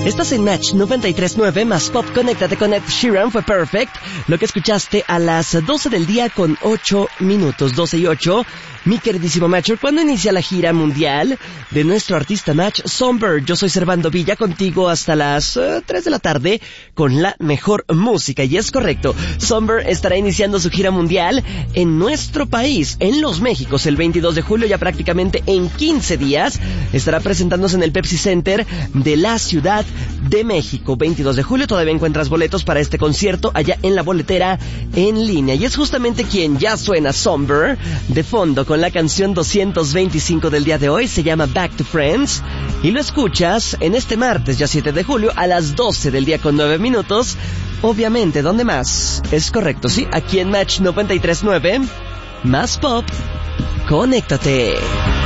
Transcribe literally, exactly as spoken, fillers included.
Estás en Match noventa y tres punto nueve más Pop. Conéctate con Ed Sheeran, fue Perfect. Lo que escuchaste a las doce del día con ocho minutos, doce y ocho. Mi queridísimo Matcher, ¿cuándo inicia la gira mundial de nuestro artista Match Somber? Yo soy Servando Villa, contigo hasta las uh, tres de la tarde con la mejor música. Y es correcto, Somber estará iniciando su gira mundial en nuestro país, en Los Méxicos, el veintidós de julio, ya prácticamente en quince días. Estará presentándose en el Pepsi Center de la Ciudad de México. veintidós de julio, todavía encuentras boletos para este concierto allá en la boletera en línea. Y es justamente quien ya suena, Somber, de fondo, con la canción doscientos veinticinco del día de hoy. Se llama Back to Friends y lo escuchas en este martes, ya siete de julio, a las doce del día con nueve minutos. Obviamente, ¿dónde más? Es correcto, sí, aquí en Match noventa y tres punto nueve, más Pop. Conéctate.